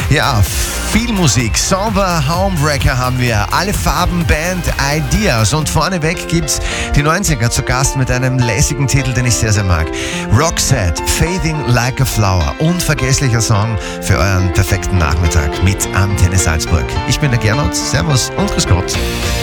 Ja, viel Musik. Somber Homewrecker haben wir. Alle Farben Band Ideas. Und vorneweg gibt's die 90er zu Gast mit einem lässigen Titel, den ich sehr, sehr mag. Roxette, Fading Like a Flower. Unvergesslicher Song für euren perfekten Nachmittag mit Antenne Salzburg. Ich bin der Gernot. Servus und grüß Gott.